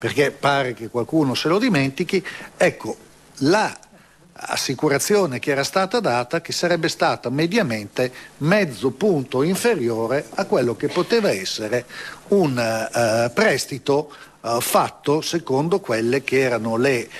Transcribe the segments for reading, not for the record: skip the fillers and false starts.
perché pare che qualcuno se lo dimentichi, ecco, la assicurazione che era stata data che sarebbe stata mediamente mezzo punto inferiore a quello che poteva essere un prestito fatto secondo quelle che erano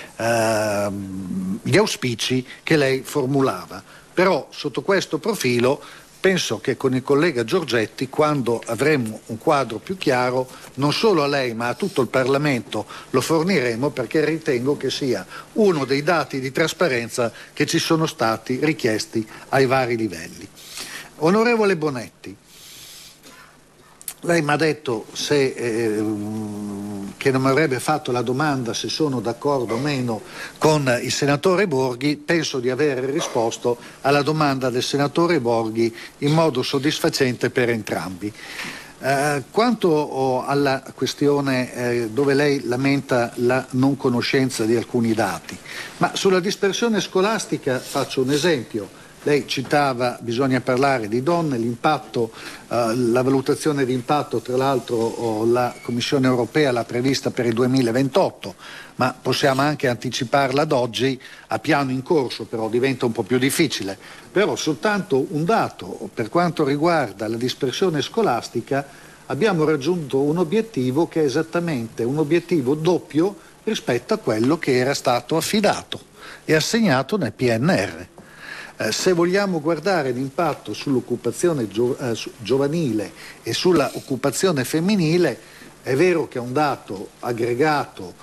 gli auspici che lei formulava. Però sotto questo profilo penso che con il collega Giorgetti, quando avremo un quadro più chiaro, non solo a lei ma a tutto il Parlamento lo forniremo, perché ritengo che sia uno dei dati di trasparenza che ci sono stati richiesti ai vari livelli. Onorevole Bonetti, lei mi ha detto che non mi avrebbe fatto la domanda se sono d'accordo o meno con il senatore Borghi. Penso di aver risposto alla domanda del senatore Borghi in modo soddisfacente per entrambi. Quanto alla questione dove lei lamenta la non conoscenza di alcuni dati, ma sulla dispersione scolastica faccio un esempio. Lei citava, bisogna parlare di donne, l'impatto, la valutazione di impatto, tra l'altro la Commissione europea l'ha prevista per il 2028, ma possiamo anche anticiparla ad oggi, a piano in corso, però diventa un po' più difficile. Però soltanto un dato, per quanto riguarda la dispersione scolastica, abbiamo raggiunto un obiettivo che è esattamente un obiettivo doppio rispetto a quello che era stato affidato e assegnato nel PNR. Se vogliamo guardare l'impatto sull'occupazione giovanile e sulla occupazione femminile, è vero che è un dato aggregato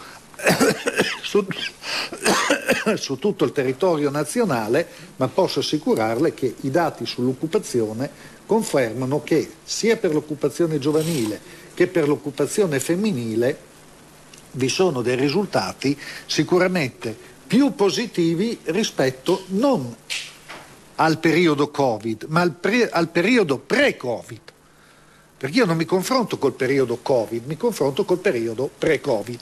su tutto il territorio nazionale, ma posso assicurarle che i dati sull'occupazione confermano che sia per l'occupazione giovanile che per l'occupazione femminile vi sono dei risultati sicuramente più positivi rispetto non al periodo Covid, ma al periodo pre-Covid. Perché io non mi confronto col periodo Covid, mi confronto col periodo pre-Covid.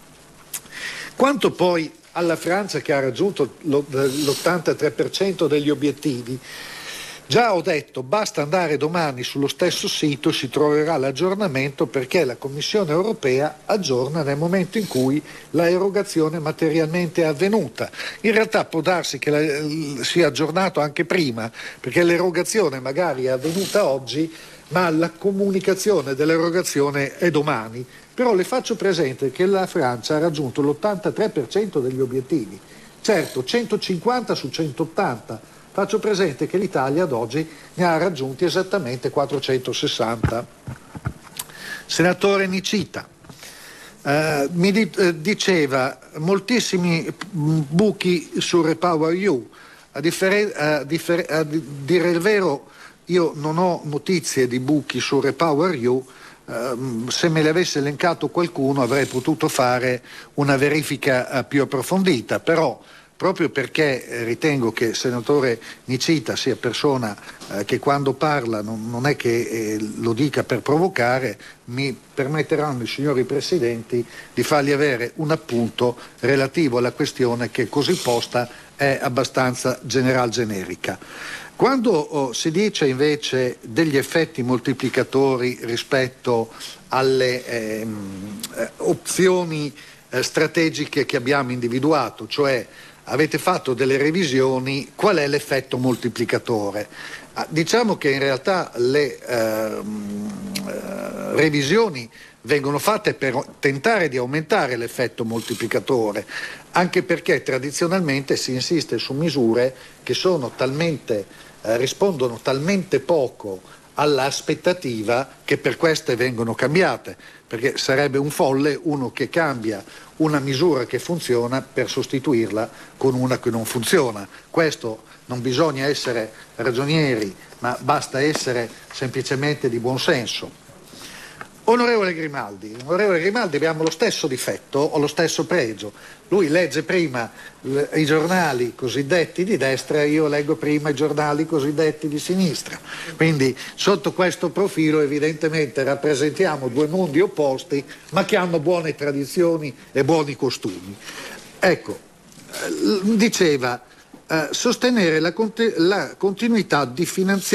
Quanto poi alla Francia, che ha raggiunto l'83% degli obiettivi, già ho detto, basta andare domani sullo stesso sito, si troverà l'aggiornamento, perché la Commissione europea aggiorna nel momento in cui la erogazione materialmente è avvenuta. In realtà può darsi che sia aggiornato anche prima, perché l'erogazione magari è avvenuta oggi, ma la comunicazione dell'erogazione è domani. Però le faccio presente che la Francia ha raggiunto l'83% degli obiettivi. Certo, 150 su 180. Faccio presente che l'Italia ad oggi ne ha raggiunti esattamente 460. Senatore Nicita, mi diceva moltissimi buchi sul REPowerEU. A dire il vero, io non ho notizie di buchi sul REPowerEU. Se me le avesse elencato qualcuno avrei potuto fare una verifica più approfondita, però proprio perché ritengo che il senatore Nicita sia persona che quando parla non è che lo dica per provocare, mi permetteranno i signori presidenti di fargli avere un appunto relativo alla questione che così posta è abbastanza generica. Quando si dice invece degli effetti moltiplicatori rispetto alle opzioni strategiche che abbiamo individuato, cioè avete fatto delle revisioni, qual è l'effetto moltiplicatore? Diciamo che in realtà le revisioni vengono fatte per tentare di aumentare l'effetto moltiplicatore, anche perché tradizionalmente si insiste su misure che sono rispondono talmente poco all'aspettativa che per queste vengono cambiate, perché sarebbe un folle uno che cambia una misura che funziona per sostituirla con una che non funziona. Questo non bisogna essere ragionieri, ma basta essere semplicemente di buon senso. Onorevole Grimaldi, abbiamo lo stesso difetto o lo stesso pregio. Lui legge prima i giornali cosiddetti di destra e io leggo prima i giornali cosiddetti di sinistra. Quindi sotto questo profilo evidentemente rappresentiamo due mondi opposti, ma che hanno buone tradizioni e buoni costumi. Ecco, diceva sostenere la continuità di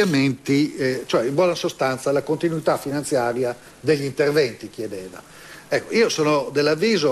finanziamenti, cioè in buona sostanza la continuità finanziaria degli interventi, chiedeva. Ecco, io sono dell'avviso